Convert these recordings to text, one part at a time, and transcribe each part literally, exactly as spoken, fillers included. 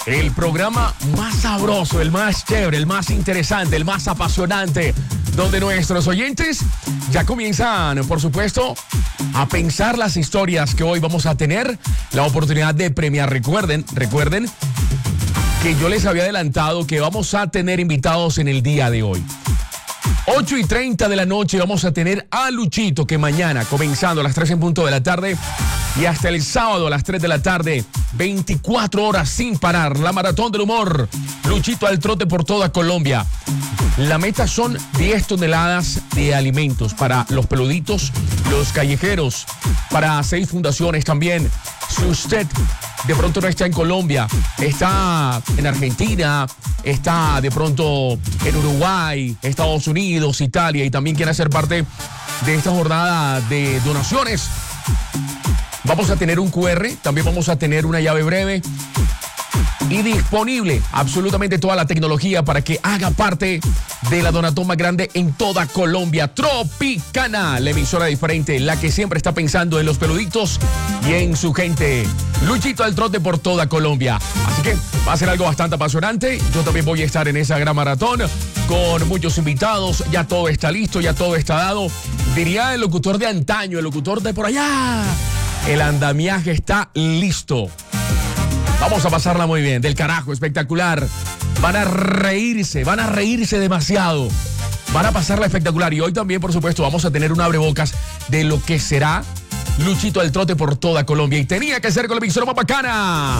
El programa más sabroso, el más chévere, el más interesante, el más apasionante, donde nuestros oyentes ya comienzan, por supuesto, a pensar las historias que hoy vamos a tener la oportunidad de premiar. Recuerden, recuerden que yo les había adelantado que vamos a tener invitados en el día de hoy. ocho y treinta de la noche vamos a tener a Luchito, que mañana, comenzando a las tres en punto de la tarde y hasta el sábado a las tres de la tarde, veinticuatro horas sin parar, la maratón del humor. Luchito al trote por toda Colombia. La meta son diez toneladas de alimentos para los peluditos, los callejeros, para seis fundaciones también. Si usted de pronto no está en Colombia, está en Argentina, está de pronto en Uruguay, Estados Unidos, Italia, y también quiere ser parte de esta jornada de donaciones, vamos a tener un cu erre, también vamos a tener una llave breve y disponible absolutamente toda la tecnología para que haga parte de la donatón más grande en toda Colombia. Tropicana, la emisora diferente, la que siempre está pensando en los peluditos y en su gente. Luchito al trote por toda Colombia. Así que va a ser algo bastante apasionante. Yo también voy a estar en esa gran maratón con muchos invitados. Ya todo está listo, ya todo está dado. Diría el locutor de antaño, el locutor de por allá. El andamiaje está listo. Vamos a pasarla muy bien, del carajo, espectacular. Van a reírse, van a reírse demasiado. Van a pasarla espectacular. Y hoy también, por supuesto, vamos a tener un abrebocas de lo que será Luchito al trote por toda Colombia. Y tenía que ser con la emisora más bacana.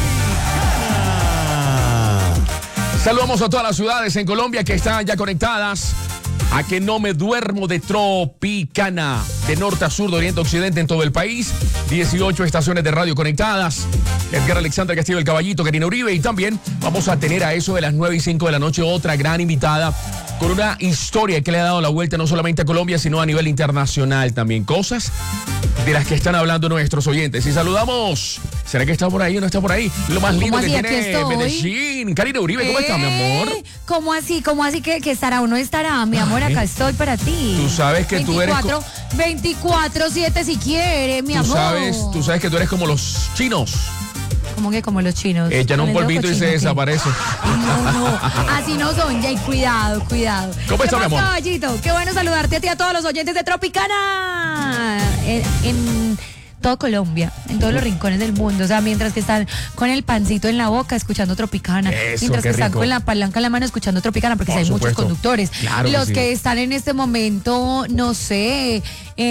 Saludamos a todas las ciudades en Colombia que están ya conectadas. A que no me duermo de Tropicana, de norte a sur, de oriente a occidente en todo el país. dieciocho estaciones de radio conectadas. Edgar Alexander Castillo, el Caballito, Karina Uribe. Y también vamos a tener a eso de las nueve y cinco de la noche otra gran invitada con una historia que le ha dado la vuelta no solamente a Colombia, sino a nivel internacional también. Cosas de las que están hablando nuestros oyentes. Y saludamos. ¿Será que está por ahí o no está por ahí? Lo más lindo que tiene Medellín. Karina Uribe, ¿cómo ¿Eh? estás, mi amor? ¿Cómo así? ¿Cómo así que, que estará o no estará? Mi amor, acá estoy para ti. Tú sabes que tú eres... veinticuatro siete si quiere, mi tú amor. Sabes, tú sabes que tú eres como los chinos. ¿Cómo que como los chinos? Echan un polvito y se desaparece. No, no, así no son, ya, y cuidado, cuidado. ¿Cómo está, mi amor? Caballito? Qué bueno saludarte a ti, a todos los oyentes de Tropicana. En, en todo Colombia, en todos los rincones del mundo. O sea, mientras que están con el pancito en la boca escuchando Tropicana. Eso, mientras que rico. Están con la palanca en la mano escuchando Tropicana, porque hay muchos conductores. Claro los que, que sí. están en este momento, no sé,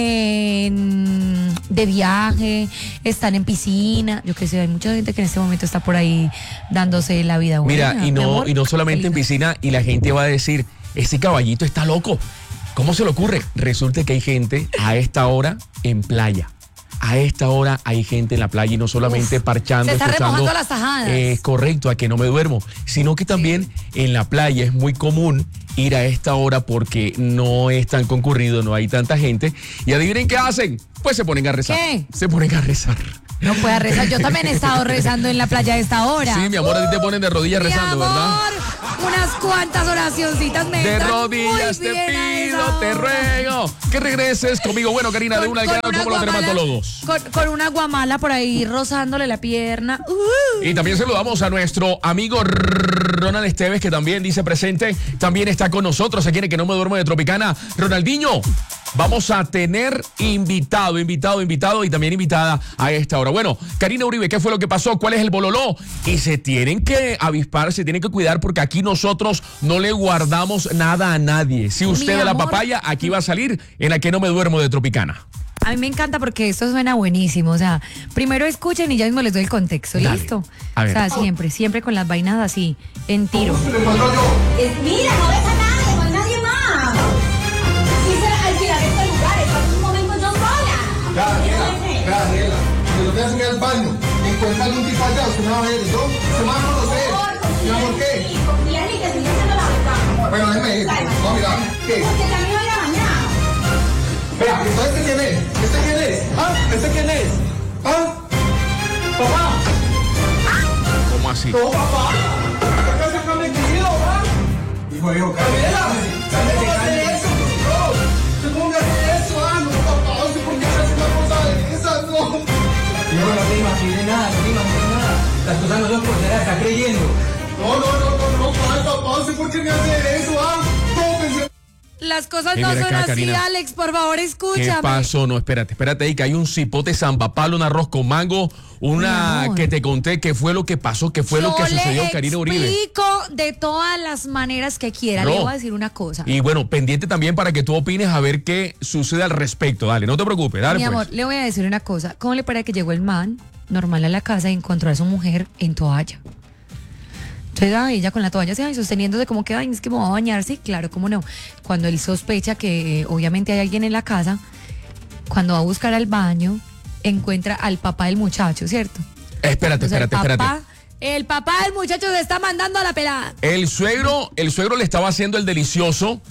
en, de viaje, están en piscina. Yo qué sé, hay mucha gente que en este momento está por ahí dándose la vida buena. Mira, y no, amor, y no solamente en piscina, y la gente va a decir, ese caballito está loco. ¿Cómo se le ocurre? Resulta que hay gente a esta hora en playa. A esta hora hay gente en la playa y no solamente Uf, parchando, se está escuchando, remojando las tajadas. Eh, correcto, a que no me duermo, sino que también sí. En la playa es muy común ir a esta hora porque no es tan concurrido, no hay tanta gente. Y adivinen qué hacen, pues se ponen a rezar. ¿Qué? Se ponen a rezar. No puede rezar, yo también he estado rezando en la playa a esta hora. Sí, mi amor, a ti te ponen de rodillas Mi rezando, amor, ¿verdad? unas cuantas oracioncitas me De entran rodillas muy te bien pido, te ruego que regreses conmigo. Bueno, Karina, con, de una al grano, como los dermatólogos. Con, con una guamala por ahí rozándole la pierna. Uh. Y también saludamos a nuestro amigo Ronald Esteves, que también dice presente, también está con nosotros, se quiere que no me duermo de Tropicana. Ronaldinho, vamos a tener invitado, invitado, invitado y también invitada a esta hora. Bueno, Karina Uribe, ¿qué fue lo que pasó? ¿Cuál es el bololó? Y se tienen que avispar, se tienen que cuidar porque aquí nosotros no le guardamos nada a nadie. Si usted da la papaya, aquí va a salir en la que no me duermo de Tropicana. A mí me encanta porque esto suena buenísimo. O sea, primero escuchen y ya mismo les doy el contexto. Dale. ¿Listo? A ver. O sea, siempre, siempre con las vainas así, en tiro. Es, mira, no ves a nadie, no hay nadie más. Quise alquilar este lugar, estaba en un momento yo sola. Gabriela, Gabriela, si no te hacen al baño, encuentra algún tipo allá, usted me va a ver, ¿no? Se me va a conocer. ¿Mi amor qué? Confía en mí que estoy haciendo la verdad. Bueno, déjeme ir. No, mira, ¿qué? Porque ya me iba a ir a bañar. Vea, ¿entonces este quién es? ¿Este quién es? ¿Ah? ¿Este quién es? ¿Ah? ¿Papá? ¿Cómo así? No, papá. ¿Qué pasa con mi querido, papá? Hijo, hijo, Gabriela, ¿cómo va a hacer eso? No, ¿cómo va a hacer eso? Ah, no, papá, ¿por qué haces una cosa de esas? No. No, no te imaginé nada, no te imaginé nada. Las cosas no son por ser, está creyendo. por qué me hace eso, ah? ¿Cómo pensé? Las cosas Ey, no mira son acá, así, Karina. Alex, por favor, ¿Qué escúchame. pasó? No, espérate, espérate ahí, que hay un cipote zambapalo, un arroz con mango, Mi una amor. que te conté qué fue lo que pasó, qué fue lo que Yo sucedió, le Karina Uribe. explico de todas las maneras que quiera. No. Le voy a decir una cosa. Y bueno, pendiente también para que tú opines a ver qué sucede al respecto. Dale, no te preocupes, dale Mi pues. amor, le voy a decir una cosa. ¿Cómo le parece que llegó el man normal a la casa y encontró a su mujer en toalla? Entonces, ay, ella con la toalla así, ay, sosteniéndose como que, ay, es que me voy a bañar. Sí, claro, cómo no. Cuando él sospecha que eh, obviamente hay alguien en la casa, cuando va a buscar al baño, encuentra al papá del muchacho, ¿cierto? Espérate, Entonces, espérate, el papá, espérate. el papá del muchacho se está mandando a la pelada. El suegro, el suegro le estaba haciendo el delicioso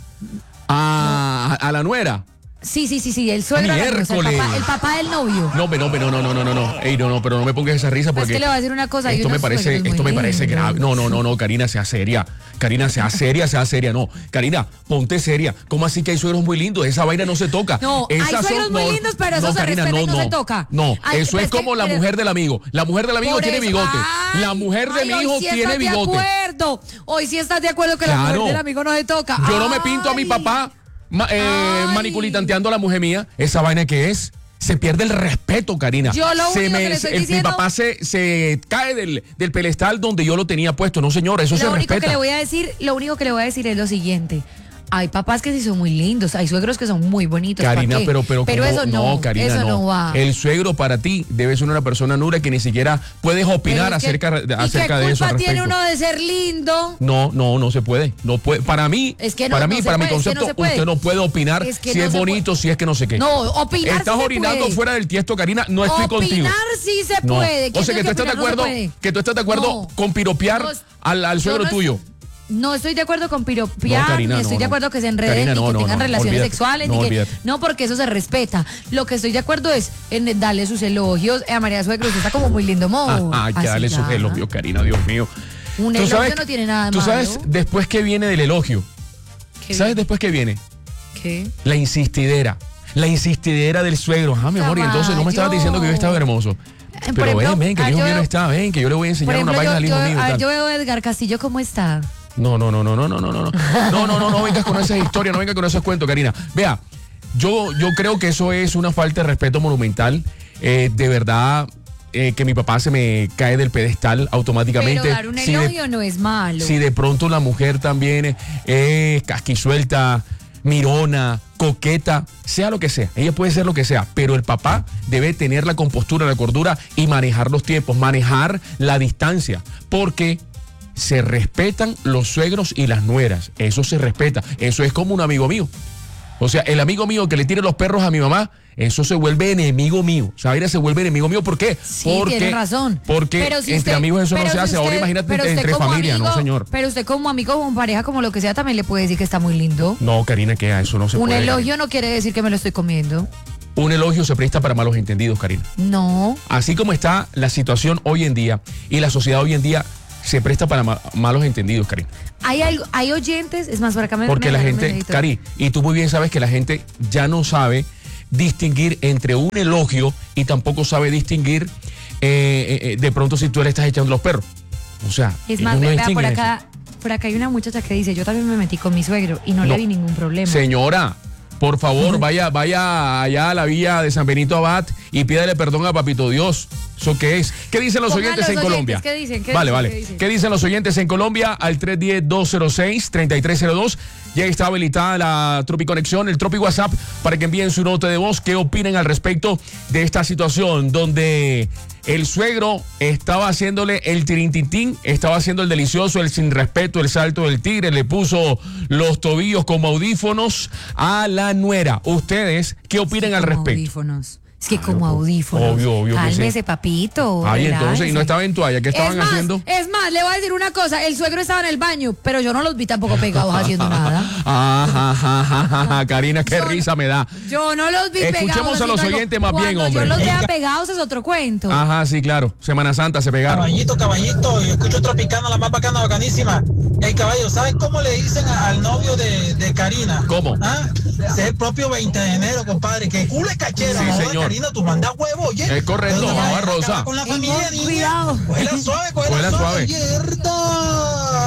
a, a la nuera. Sí, sí, sí, sí, el suegro. de la cosa, El Miércoles. papá, el papá del novio. No, pero no, pero no, no, no, no, no. Ey, no, no, pero no me pongas esa risa porque Es que le voy a decir una cosa. hay esto me unos parece, suegros muy esto me parece lindos. grave. No, no, no, no, Karina, sea seria. Karina, sea seria, sea seria. No, Karina, ponte seria. ¿Cómo así que hay suegros muy lindos? Esa vaina no se toca. No, hay Esas suegros muy lindos, pero eso se respeta y no se toca. No, Ay, eso pero es es que- como la pero- mujer del amigo. La mujer del amigo Por tiene eso- bigote. Ay, La mujer de ay, mi hoy hijo sí tiene estás bigote. De acuerdo. Hoy sí estás de acuerdo que la Claro. mujer del amigo no se toca. Yo no me pinto a mi Ay. papá ma- eh, Ay. maniculitanteando a la mujer mía. Esa vaina que es. Se pierde el respeto, Karina. Yo lo Se único que le estoy el- diciendo- Mi papá se, se cae del, del pedestal donde yo lo tenía puesto. No, señora, eso se Lo único respeta. que le voy a decir, lo único que le voy a decir es lo siguiente. Hay papás que sí son muy lindos, hay suegros que son muy bonitos. ¿para Karina, qué? pero, pero, pero ¿cómo? eso no, Karina, eso no. no va. El suegro para ti debe ser una persona nula que ni siquiera puedes Pero opinar es que- acerca, ¿y acerca qué de eso. culpa al tiene respecto. uno de ser lindo? No, no, no se puede. No puede. Para mí, Es que no- para no mí, se para mi puede, es que no concepto, se puede. usted no puede opinar Es que si no es se bonito, puede. si es que no sé qué. No, opinar Estás sí se orinando puede. fuera del tiesto, Karina. No estoy Opinar contigo. sí se No. puede. ¿Quién O sea que dice tú estás de opinar no se acuerdo, puede? que tú estás de acuerdo No. con piropear No, al, al yo suegro no- tuyo. No estoy de acuerdo con piropear, No, Karina, ni estoy no, de no. acuerdo que se enreden, Karina, ni no, que no, tengan no, relaciones olvídate. sexuales, No, ni que, olvídate. no, porque eso se respeta. Lo que estoy de acuerdo es en darle sus elogios eh, a María Suegro, usted está como muy lindo modo. Ah, ya, dale sus elogios, Karina, Dios mío. Un Tú elogio sabes- no tiene nada de Tú malo. sabes después que viene del elogio. ¿Qué ¿Sabes bien? después que viene? ¿Qué? La insistidera. La insistidera del suegro. Ah, mi amor, y entonces no me estabas diciendo que yo estaba hermoso. por Pero ejemplo, ven, ven, que ah, el hijo yo mío no veo- está, ven, que yo le voy a Por enseñar una ejemplo, vaina yo, al yo, hijo mío. y a ver, tal. yo veo a Edgar Castillo cómo está. No, no, no, no, no, no, no, no. No, no, no, no vengas con esas historias, no vengas con esos cuentos, Karina. Vea, yo, yo creo que eso es una falta de respeto monumental. Eh, de verdad, eh, que mi papá se me cae del pedestal automáticamente. Pero dar un Si de- elogio no es malo. Si de pronto la mujer también es casquisuelta, mirona, coqueta, sea lo que sea, ella puede ser lo que sea, pero el papá debe tener la compostura, la cordura y manejar los tiempos, manejar la distancia, porque se respetan los suegros y las nueras, eso se respeta, eso es como un amigo mío. O sea, el amigo mío que le tire los perros a mi mamá, eso se vuelve enemigo mío. Sabrina se vuelve enemigo mío, ¿por qué? Sí, porque, tiene razón. Porque Pero si entre usted- amigos eso no pero se si hace. Ahora usted- imagínate pero usted entre como familia, no amigo- señor. Pero usted como amigo, como pareja, como lo que sea, también le puede decir que está muy lindo. No, Karina, que a eso no se Un puede. elogio no quiere decir que me lo estoy comiendo. Un elogio se presta para malos entendidos, Karina. No. Así como está la situación hoy en día y la sociedad hoy en día se presta para ma- malos entendidos, Karina. Hay algo, hay oyentes, es más, por acá me Porque me la mandaron un gente, mensajito. Cari, y tú muy bien sabes que la gente ya no sabe distinguir entre un elogio y tampoco sabe distinguir eh, eh, eh, de pronto si tú le estás echando los perros. O sea, Es ellos más, no vea, por distinguen acá, por acá hay una muchacha que dice, yo también me metí con mi suegro y no, No. le vi ningún problema. eso. Señora, por favor, vaya, vaya allá a la villa de San Benito Abad y pídale perdón a Papito Dios. ¿Eso qué es? ¿Qué dicen los Pongan oyentes los en oyentes, Colombia? ¿qué dicen? ¿Qué vale, dicen? vale. ¿Qué dicen? ¿Qué dicen los oyentes en Colombia? Al tres uno cero, dos cero seis, tres tres cero dos. Ya está habilitada la Tropi Conexión, el Tropi WhatsApp, para que envíen su nota de voz. ¿Qué opinan al respecto de esta situación donde el suegro estaba haciéndole el tirintintín, estaba haciendo el delicioso, el sin respeto, el salto del tigre, le puso los tobillos como audífonos a la nuera? ¿Ustedes qué opinan al Como respecto? audífonos. Es que Claro, como pues, audífonos. obvio, obvio que Cálmese, sí. papito. Ay, entonces, y no relájese. estaba en toalla, ¿qué estaban es más, haciendo? Es más, le voy a decir una cosa. El suegro estaba en el baño, pero yo no los vi tampoco pegados haciendo nada. Ajá, ajá, ajá, ajá, Karina, qué Yo- risa me da. Yo no los vi pegados. Escuchemos a haciendo los algo. oyentes más bien, Cuando hombre. yo los vea pegados es otro cuento. Ajá, sí, claro. Semana Santa se pegaron. Caballito, caballito, yo escucho Tropicana, la más bacana, bacanísima. El caballo, ¿sabes cómo le dicen a- al novio de, de Karina? ¿Cómo? ¿Ah? Es el propio veinte de enero, compadre. Que culo es cachera. Sí, no, señor. Karina, tú mandas huevo, oye. Es correcto, No, mamá no, Rosa. Con la Ey, familia, no, niña. cuidado. Cógela suave, cógela Cógela suave. suave. Yerda. Karina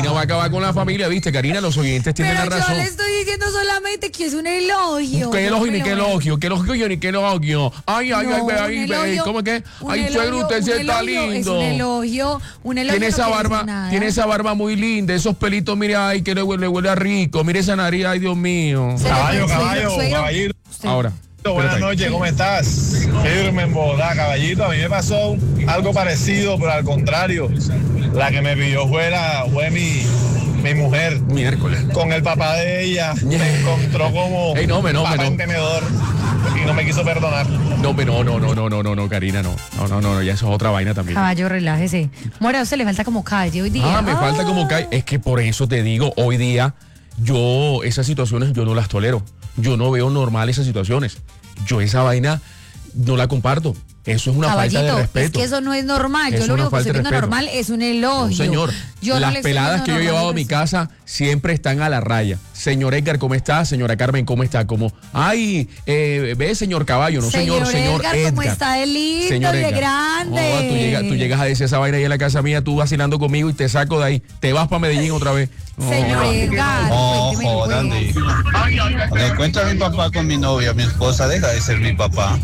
vaina va a acabar con la familia, ¿viste, Karina? Los oyentes tienen Pero la yo razón. le estoy diciendo solamente que es un elogio. ¿Qué elogio ni Pero qué bueno. elogio? ¿Qué elogio ni qué elogio? Ay, ay, No, ay, un ay, ay, elogio, ¿cómo es que? un Ay, elogio, suegro, usted sí un está elogio, Es lindo. un elogio, un elogio. Tiene no esa quiere decir barba, nada. tiene esa barba muy linda, esos pelitos, mire, ay, que le huele, le huele a rico. Mire esa nariz, ay, Dios mío. Se le- Caballo, suegro, caballo, suegro, caballito. usted- Ahora. Buenas espérate. noches, ¿cómo estás? Firme en Bogotá, caballito. A mí me pasó algo parecido, pero al contrario. La que me pidió fue, la, fue mi, mi mujer. Miércoles. Con el papá de ella me encontró como Ey, no, me, no, me, papá no. entendedor y no me quiso perdonar. No, pero no, no, no, no, no, no, Karina, no. No, no, no, no, ya eso es otra vaina también. Caballo, relájese. Mora, a usted le falta como calle hoy día. Ah, me falta como Ah. cae. Es que por eso te digo, hoy día, yo, esas situaciones yo no las tolero. Yo no veo normal esas situaciones. Yo esa vaina no la comparto. Eso es una Caballito, falta de respeto. es que eso no es normal. Eso Yo es lo una único que falta estoy de viendo respeto. normal es un elogio. No, señor. Yo no Las le estoy peladas viendo que yo he normal llevado a mi eso. casa siempre están a la raya. Señor Edgar, ¿cómo está? Señora Carmen, ¿cómo está? Como, ay, eh, ve, señor Caballo, no señor, Señor señor Edgar, ¿cómo está de lindo Señor y de Edgar. grande? No, tú, llegas, tú llegas a decir esa vaina ahí en la casa mía, tú vacilando conmigo y te saco de ahí. Te vas para Medellín otra vez. No. Señor Edgar, Oh, cuénteme, jodan, pues. de- Le cuento a mi papá con mi novia, mi esposa deja de ser mi papá.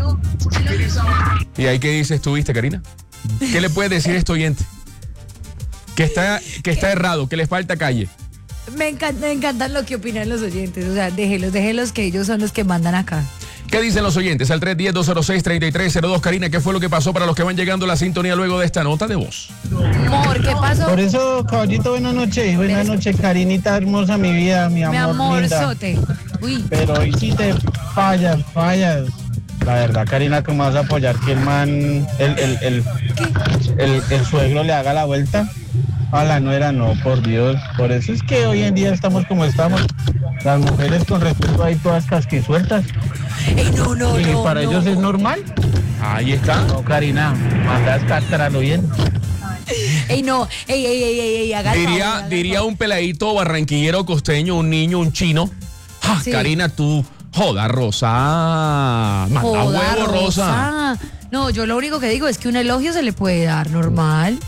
¿Y ahí qué dices tú, viste, Karina? ¿Qué le puedes decir a este oyente? Que está, que está errado, que le falta calle. Me encanta, me encantan lo que opinan los oyentes. O sea, déjelos, déjelos que ellos son los que mandan acá. ¿Qué dicen los oyentes? Al tres uno cero, dos cero seis, tres tres cero dos. Karina, ¿qué fue lo que pasó para los que van llegando a la sintonía luego de esta nota de voz? Amor, ¿qué pasó? Por eso, caballito, buenas noches. Buenas noches, Karinita hermosa, mi vida, mi amor, Mi amor, linda. sote. Uy, Pero hoy sí te fallas, fallas. La verdad, Karina, ¿cómo vas a apoyar que el man, el, el, el, el, el suegro le haga la vuelta? A la nuera, no, por Dios. Por eso es que hoy en día estamos como estamos. Las mujeres con respeto ahí todas casquisueltas. ey, no, no, Y no. para no. ellos es normal. Ahí está. No, Karina, mandas cáscaralo bien. Ey, no, ey, ey, ey, ey, ey, haga el favor, Diría, haga el diría favor. un peladito barranquillero, costeño, un niño, un chino. Ja, Sí. Karina, tú, joda, Rosa. Manda Joda, huevo, Rosa. Rosa. No, yo lo único que digo es que un elogio se le puede dar normal.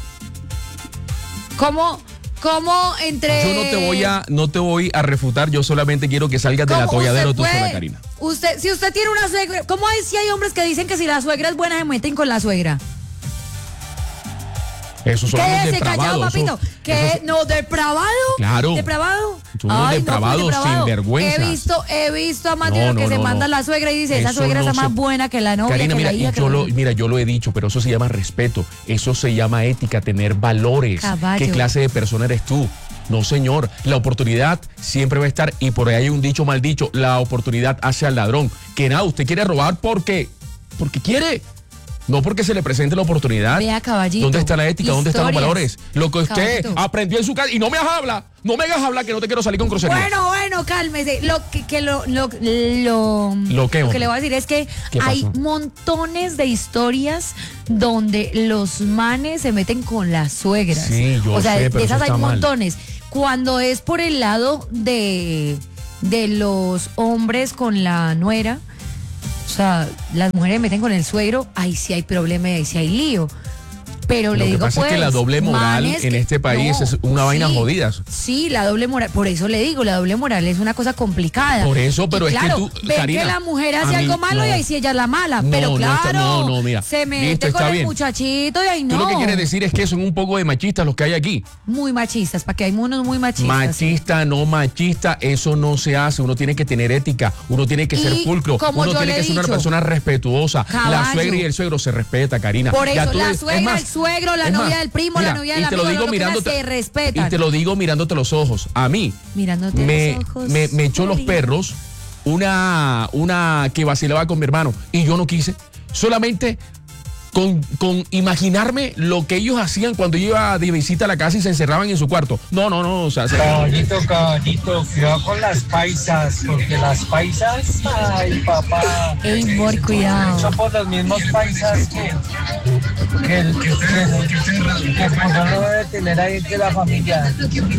¿Cómo, cómo entre...? Yo no te voy a, no te voy a refutar, yo solamente quiero que salgas de la ¿Cómo tolladero usted tú sola, puede? Karina. Usted, si usted tiene una suegra, ¿cómo hay si hay hombres que dicen que si la suegra es buena se meten con la suegra? Esos son los Quédese callado, depravados. papito. esos- ¿Qué? esos- No, depravado. Claro. Depravado. Son unos Ay, no, depravados, pues, depravado. sinvergüenzas. He visto, he visto a más de No, uno que no, se no, manda no. la suegra y dice, esa Eso suegra no está más se- buena que la novia, Karina, que mira, la hija. y que yo la- lo, mira, yo lo he dicho, pero eso se llama respeto. Eso se llama ética, tener valores. Caballo. ¿Qué clase de persona eres tú? No, señor. La oportunidad siempre va a estar, y por ahí hay un dicho mal dicho, la oportunidad hace al ladrón. Que nada, usted quiere robar porque, porque quiere. No porque se le presente la oportunidad. Vea, caballito, ¿Dónde está la ética? ¿Dónde están los historias. valores? Lo que usted Caballito. aprendió en su casa. Y no me hagas hablar. No me hagas hablar que no te quiero salir con grosería. Bueno, bueno, cálmese. Lo que, que lo, lo, lo, ¿Lo qué, hombre? que le voy a decir es que ¿Qué hay pasó? montones de historias donde los manes se meten con las suegras. Sí, yo o sea, sé, de pero eso esas hay está mal. montones. Cuando es por el lado de, de los hombres con la nuera, o sea, las mujeres se meten con el suegro, ahí sí hay problema y ahí sí hay lío. Pero Lo le que digo, pasa pues, es que la doble moral manes en que- este país es una vaina jodida. Sí, la doble moral, por eso le digo, la doble moral es una cosa complicada. Por eso, pero Y es que claro, tú, ven Karina, que la mujer a hace mí, algo malo no. y ahí sí ella es la mala, No, pero no claro, está- no, no, mira, se mete listo, con está el bien. muchachito y ahí no. Tú lo que quieres decir es que son un poco de machistas los que hay aquí. Muy machistas, para que hay unos muy machistas. Machista, no machista, eso no se hace. Uno tiene que tener ética, uno tiene que ser Y pulcro, como uno yo tiene le que he ser una dicho, persona respetuosa. La caballo. suegra y el suegro se respeta, Karina. Por Ya eso, tú la le- es suegra, más, el suegro, la es novia más, del primo, la mira, novia del y te lo amigo, digo lo que sea, mirándote, se respetan. Y te lo digo mirándote los ojos. A mí Mirándote me, los ojos. me, me echó los María. perros una, una que vacilaba con mi hermano y yo no quise. Solamente con, con imaginarme lo que ellos hacían cuando yo iba de visita a la casa y se encerraban en su cuarto. No, no, no, o sea, se- Caballito, caballito, cuidado con las paisas, porque las paisas, ay papá, Ey, amor, cuidado. son por los mismos paisas que, que el que, que, que esposo no debe tener ahí entre la familia.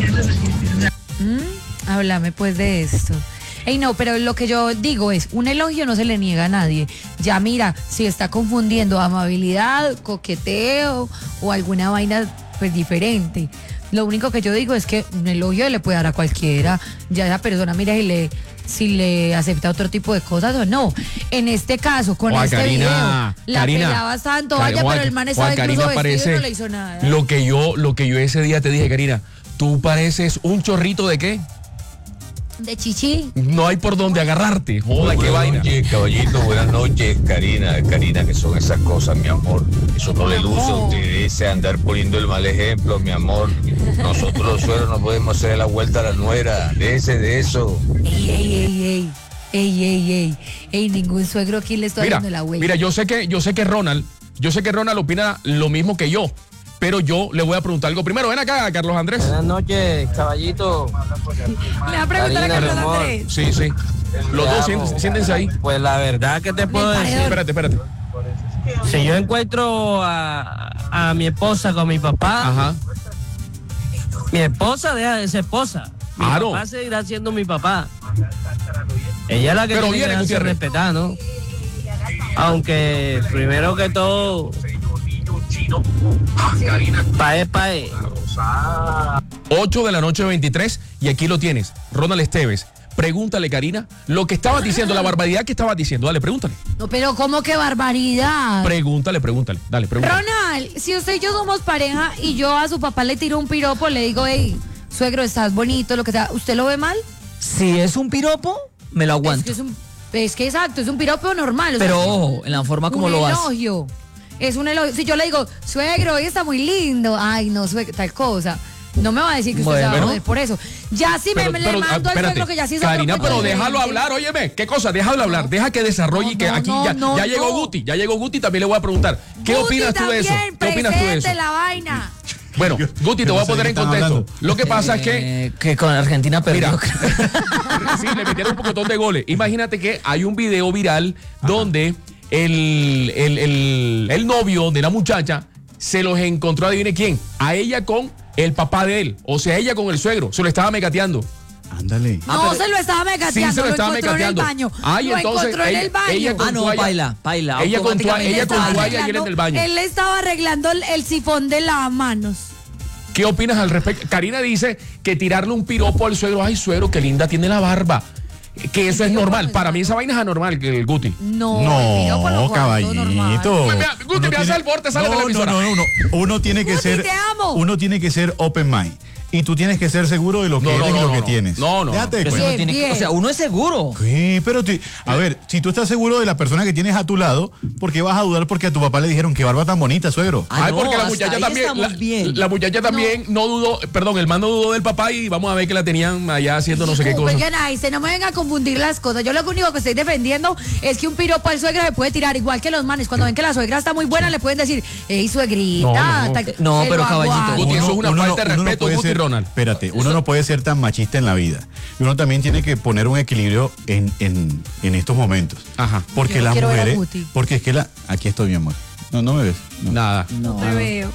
Mm, háblame pues de esto. Ey, no, pero lo que yo digo es, un elogio no se le niega a nadie. Ya mira, si está confundiendo amabilidad, coqueteo o alguna vaina pues diferente. Lo único que yo digo es que un elogio le puede dar a cualquiera. Ya esa persona mira si le, si le acepta otro tipo de cosas o no. En este caso, con Juan este Karina, video, la Karina, pelaba tanto, Juan- vaya, pero el man estaba Juan incluso Karina vestido y parece no le hizo nada. Lo que yo, lo que yo ese día te dije, Karina, tú pareces un chorrito de qué? De chichi. No hay por dónde agarrarte. Joda, qué Buenas vaina. noches, caballito, buenas noches, Karina, Karina, que son esas cosas, mi amor. Eso no le luce a usted, ese andar poniendo el mal ejemplo, mi amor. Nosotros los sueros no podemos hacer la vuelta a la nuera, de ese, de eso. Ey, ey, ey, ey. Ey, ey, ey. Ey, ningún suegro aquí le está Mira, dando la vuelta. mira, yo sé que, yo sé que Ronald, yo sé que Ronald opina lo mismo que yo, pero yo le voy a preguntar algo primero. Ven acá, Carlos Andrés. Buenas noches, caballito. Le va a preguntar a Karina, Carlos mi amor. Andrés. Sí, sí. Los Te dos, amo. siéntense, siéntense ahí. Pues la verdad que te puedo Del decir, paredón. Espérate, espérate. si yo encuentro a, a mi esposa con mi papá, Ajá. mi esposa deja de ser esposa. Mi Claro. papá seguirá siendo mi papá. Ella es la que Pero tiene viene, que hacer Gutiérrez. respetar, ¿no? Aunque primero que todo, pae, pae. ocho de la noche veintitrés y aquí lo tienes. Ronald Esteves. Pregúntale, Karina, lo que estabas diciendo, la barbaridad que estabas diciendo. Dale, pregúntale. No, pero ¿cómo que barbaridad? Pregúntale, pregúntale. Dale, pregúntale. Ronald, si usted y yo somos pareja y yo a su papá le tiro un piropo, le digo, hey, suegro, estás bonito, lo que sea, ¿usted lo ve mal? Si es un piropo, me lo Es aguanto. que es un, es que exacto, es un piropo normal. o sea, Pero es ojo, en la forma como un lo hace. elogio. Es un elogio. Si yo le digo, suegro, hoy está muy lindo, ay, no, suegro, tal cosa. No me va a decir que usted se va a Bueno. joder por eso. Ya si me, Pero- me pero, le ah, mando al espérate. suegro que ya sí es otro Karina, cuento pero diferente. déjalo hablar, óyeme. ¿Qué cosa? Déjalo hablar. Deja que desarrolle No, y que no, aquí no, ya, no, ya llegó no. Guti. Ya llegó Guti, también le voy a preguntar. ¿Qué Guti opinas tú de eso? también, ¿Qué opinas tú de eso? presente la vaina. Bueno, Guti, te yo voy no a sé poner de en qué están contexto. hablando. Lo que pasa es que Eh, que con Argentina perdió. Mira, sí, le metieron un pocotón de goles. Imagínate que hay un video viral donde el, el, el, el novio de la muchacha se los encontró, adivine quién, a ella con el papá de él, o sea, ella con el suegro, se lo estaba megateando. Ándale. No, pero- se lo estaba megateando, Sí, se lo estaba encontró megateando. en el baño. Ay, lo entonces, encontró en ella- el baño. ella con Ah, no, toalla. baila, baila. Ella con toalla- automáticamente ella con baila. toalla y él en el baño. Él le estaba arreglando el, el sifón de lavamanos. ¿Qué opinas al respecto? Karina dice que tirarle un piropo al suegro, ay, suegro, qué linda tiene la barba. Que eso es normal. Para mí esa vaina es anormal, que el Guti. No, el piropo No, fue algo normal. caballito. Pues mira, Guti, Uno me hace tiene- el borde, sale de la no, no, emisora. no, no, no. Uno tiene que Guti, ser. te amo. Uno tiene que ser open mind. Y tú tienes que ser seguro de lo que No, no, eres y no, lo no, que no. tienes. No, no, Déjate de Pero eso cuento. no tiene que- bien. o sea, uno es seguro. Sí, pero ti- a ver, si tú estás seguro de la persona que tienes a tu lado, ¿por qué vas a dudar porque a tu papá le dijeron qué barba tan bonita, suegro? Ah, Ay, no, porque la hasta muchacha ahí también, estamos la, bien. la muchacha también no. dudó, perdón, el man no dudó del papá y vamos a ver que la tenían allá haciendo no sé qué cosa. Oigan, ahí se no me venga a confundir las cosas. Yo lo único que estoy defendiendo es que un piropo al suegro se puede tirar igual que los manes. Cuando ven que la suegra está muy buena, le pueden decir, hey, suegrita. No, no, no. tal- No, se pero lo caballito, aguanto. Guti, eso es una no- falta de uno no respeto, puede Guti ser- Ronald. Espérate, uno no puede ser tan machista en la vida. Y uno también tiene que poner un equilibrio en, en, en estos momentos. Ajá. Porque Yo no las quiero ver a mujeres. Guti. Porque es que la. Aquí estoy, mi amor. No, no me ves. No. Nada. No. Te veo.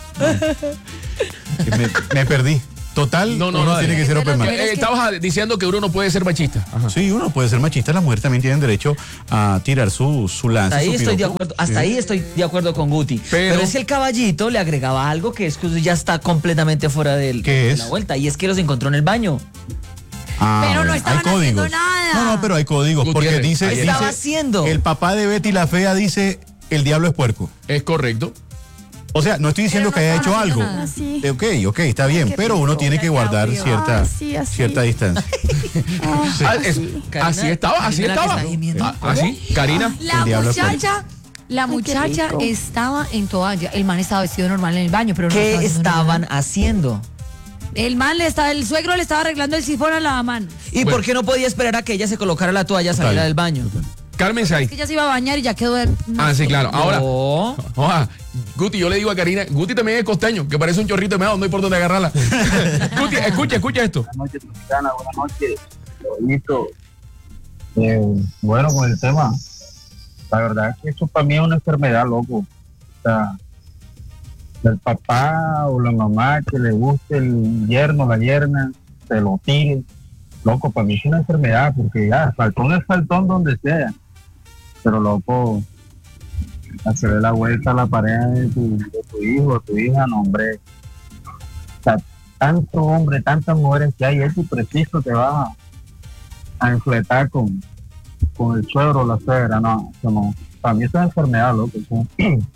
Me, me perdí. Total, No, no, uno no, tiene dale. que ser open mind. Eh, estabas diciendo que uno no puede ser machista. Ajá. Sí, uno puede ser machista, las mujeres también tienen derecho a tirar su, su lanza. Hasta ahí su estoy de piropo. acuerdo, hasta Sí. ahí estoy de acuerdo con Guti. Pero- Pero, es que el caballito le agregaba algo que es que ya está completamente fuera del- ¿Qué de es? la vuelta. Y es que los encontró en el baño. Ah, Pero no bueno, estaban hay códigos. haciendo nada. No, no, pero hay códigos. Porque Gutiérrez, dice, ahí dice estaba haciendo. el papá de Betty la fea dice el diablo es puerco. Es correcto. O sea, no estoy diciendo Pero que no haya hecho estaba algo. haciendo nada. Sí. Eh, Ok, ok, está bien, pero uno tiene que guardar cierta, Ah, sí, así. cierta distancia. Ah, es- Karina- así estaba, así Karina la que estaba. está gimiendo. Ah, Así, Karina. La El diablo es muchacha, la Ay, qué muchacha rico. estaba en toalla. El man estaba vestido normal en el baño, pero no ¿Qué estaba haciendo estaban nada. haciendo? El man le estaba, el suegro le estaba arreglando el sifón a la mano. ¿Y Bueno. por qué no podía esperar a que ella se colocara la toalla, saliera Total, del baño? Cálmense ahí. Es que ella se iba a bañar y ya quedó. de- Ah, sí, claro. Ahora, No. oja, Guti, yo le digo a Karina, Guti también es costeño, que parece un chorrito de meado, no hay por dónde agarrarla. Guti, escucha, escucha esto. Buenas noches, Tropicana, buenas noches. Bonito. Eh, bueno, con el tema, la verdad es que eso para mí es una enfermedad, loco. O sea, el papá o la mamá que le guste el yerno, la yerna, se lo tire. Loco, para mí es una enfermedad, porque ya, faltón es faltón donde sea. Pero, loco, hacerle la vuelta a la pareja de tu, de tu hijo o tu hija, no, hombre. sea, tanto hombre, tantas mujeres que hay, es y preciso te vas a, a enfletar con, con el suegro o la suegra. No, eso no. Para mí eso es enfermedad, loco. Eso,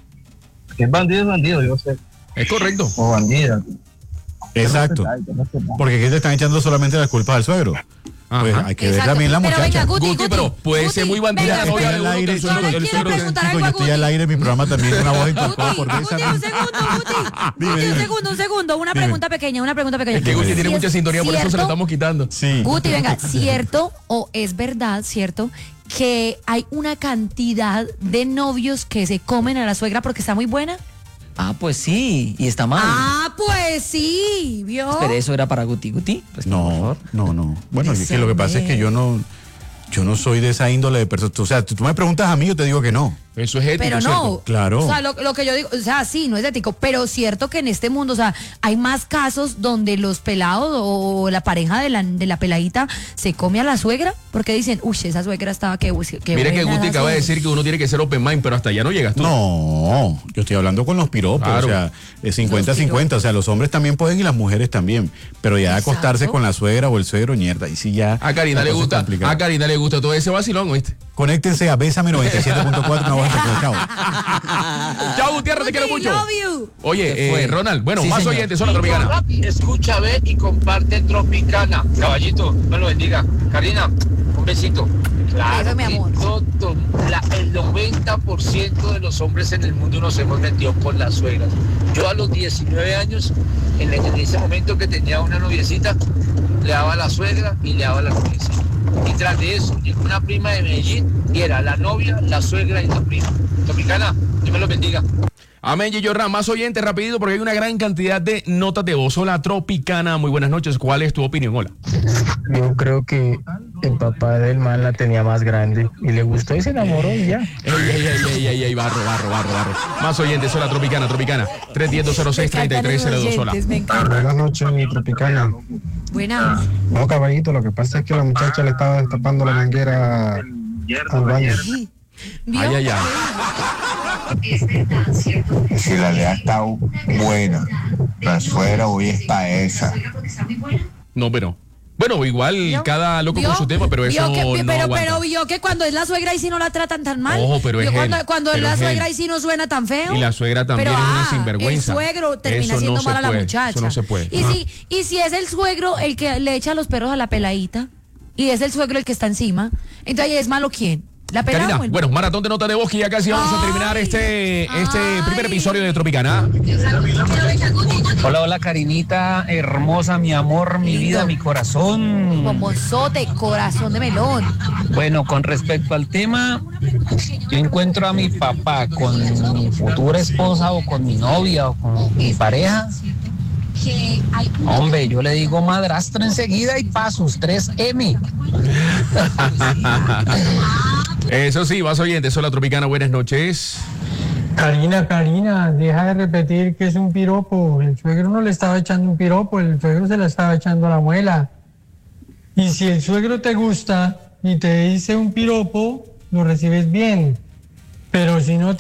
que es bandido, es bandido, yo sé. Es correcto. O bandida. Exacto. Porque aquí te están echando solamente las culpas al suegro. Pues hay que ver Exacto. también la Pero muchacha. venga, Guti, Guti, Guti, pero puede Guti, ser muy bandida. venga, No, Estoy ya al le gusta aire, el suegro, chico, el yo quiero suegro- preguntar chico, algo yo a estoy Guti. al aire en mi programa también, una voz incorporada por Guti, esa. Guti, un segundo, Guti. Dime, Guti, un dime. segundo, un segundo. Una Dime. pregunta pequeña, una pregunta pequeña. Es que Guti Si tiene es mucha sintonía, por eso se lo cierto- estamos quitando. Sí. Guti, venga, ¿cierto o es verdad, cierto, que hay una cantidad de novios que se comen a la suegra porque está muy buena? Ah, pues sí, y está mal. Ah, pues sí, ¿vio? Pero eso era para Guti. Guti, pues, por No, favor. no, no. Bueno, es que lo que pasa es que Ese yo no, yo no soy de esa índole de persona. O sea, tú tú me preguntas a mí, yo te digo que no. Eso es ético, Pero ¿cierto? no, Claro. o sea, lo, lo que yo digo, o sea, sí, no es ético, pero cierto que en este mundo, o sea, hay más casos donde los pelados o la pareja de la, de la peladita se come a la suegra, porque dicen, uy, esa suegra estaba que, que Mira que buena Guti la acaba de suegra". decir que uno tiene que ser open mind, pero hasta allá no llegas tú. No, yo estoy hablando con los piropos, Claro. o sea, es cincuenta cincuenta, o sea, los hombres también pueden y las mujeres también, pero ya Exacto. acostarse con la suegra o el suegro, mierda, y si ya... A Karina la le cosa es gusta, complicada. a Karina le gusta todo ese vacilón, ¿oíste? Conéctense a Bésame noventa y siete punto cuatro, una voz de chao. Chao, Gutiérrez, te quiero Guti, mucho. love you. Oye, ¿Qué eh, fue? Ronald, bueno, Sí, más señor. oyentes, zona tropicana. Escucha, ve y comparte Tropicana. Caballito, me lo bendiga. Karina, un besito. Claro, Eso, mi que amor. todo, la- el noventa por ciento de los hombres en el mundo nos hemos metido con las suegras. Yo a los diecinueve años, en, en ese momento que tenía una noviecita, le daba a la suegra y le daba a la noviecita. Y tras de eso, llegó una prima de Medellín y era la novia, la suegra y la prima. Tropicana, Dios me lo bendiga. Amén, Gillo Ram, más oyentes, rapidito, porque hay una gran cantidad de notas de voz. Hola, Tropicana, muy buenas noches. ¿Cuál es tu opinión? Hola. Yo creo que el papá del man la tenía más grande y le gustó y se enamoró y ya. Ey, ey, ey, ey, ey, ey, barro, barro, barro, barro. Más oyentes, hola, Tropicana, Tropicana. tres uno cero, dos cero seis, tres tres cero dos, hola. Oyentes, me encanta. Buenas noches, mi Tropicana. Buenas. No, caballito, lo que pasa es que la muchacha le estaba destapando la manguera al baño. ¿Vio? Ay, ay, ay. Si la lea está buena, la suegra hoy está esa. No, pero. Bueno, igual ¿Vio? cada loco ¿Vio? con su tema, pero eso ¿Vio que- no pero, aguanta. pero vio que cuando es la suegra y si no la tratan tan mal. Ojo, pero ¿Vio es cuando, él, cuando es pero la es suegra él. y si no suena tan feo. Y la suegra también Pero, es una ah, sinvergüenza. El suegro termina Eso no siendo se mal a la puede, muchacha. eso no se puede. Y, Ah. si, y si es el suegro el que le echa los perros a la peladita y es el suegro el que está encima, entonces ¿es malo quién? ¿La pelada Karina, o el- bueno, maratón de nota de voz que ya casi vamos a terminar Ay, este, este ay. primer episodio de Tropicana. Hola, hola, Karinita, hermosa, mi amor, mi vida, mi corazón. Bombozote, corazón de melón. Bueno, con respecto al tema, yo encuentro a mi papá con mi futura esposa o con mi novia o con mi pareja. Hombre, yo le digo madrastro enseguida y pasos, tres eme. Eso sí, vas oyentes, hola Tropicana, buenas noches. Karina, Karina, deja de repetir que es un piropo. El suegro no le estaba echando un piropo, el suegro se la estaba echando a la muela. Y si el suegro te gusta y te dice un piropo, lo recibes bien. Pero si no te